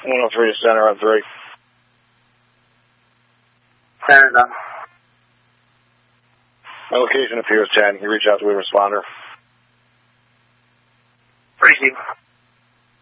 103 to center on 3. Center done. My location appears 10. You reach out to a responder. Receive.